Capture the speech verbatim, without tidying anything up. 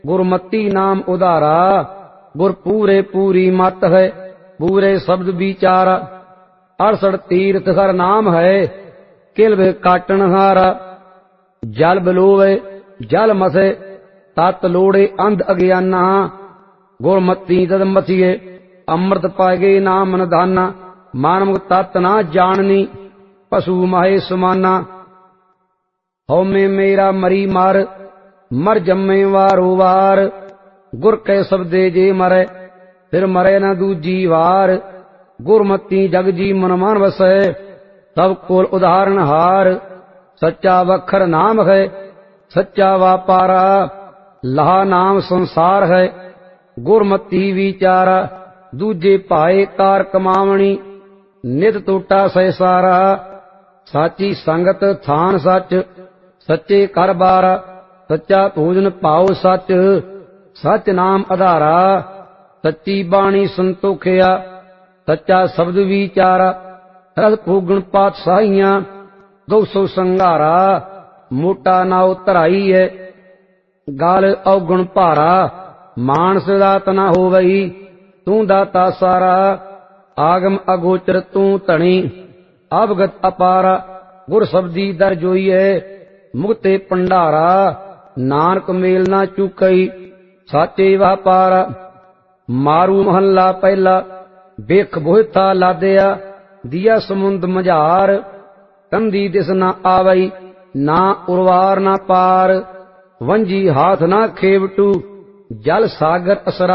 गुरमति नाम उधारा। गुर पूरे पूरी मत है, पूरे शब्द विचारा। अड़सठ तीर्थ हर नाम है, किल्ब काटन हारा। जल बलोवे जल मसे, तत लोड़े अंध अज्ञाना। गुरमति तद मथिए, अमृत पागे नाम निधाना। मानव तत् ना जाननी, पशु माहे सुमाना। हौ में मेरा मरी मार, मर जम्मे वारो वार। गुर कै शब्दे जे मरै, फिर मरै न दूजी वार। गुरमति जग जी मन मान बसै, सब कोल उदाहरण हार। सच्चा वखर नाम है, सच्चा वापारा। लहा नाम संसार है, गुरमति विचारा। दूजे पाए कार कमावणी, नित टोटा सै सारा। साची संगत थान सच, सच्चे कर बारा। सच्चा भोजन पाओ सच, सच नाम आधारा। सच्ची बाणी संतोखिया, सच्चा शब्द विचारा। रस भोगण पातशाहियां, दो सौ संघारा। मोटा नाव धराई है, गाल अवगुण भारा। मानस दात ना होवई, तू दाता सारा। आगम अगोचर तू धनी, अवगत अपारा। गुर शब्दी दर जोईए, मुक्ते भंडारा। नानक मेल ना चूकई, साचे वापारा। मारू महला पहला, बेख बोहता लादया। दिया समुंद मझार, कंधी दिस ना आवई। ना उर्वार ना पार, वंजी हाथ ना खेवटू। जल सागर असरा।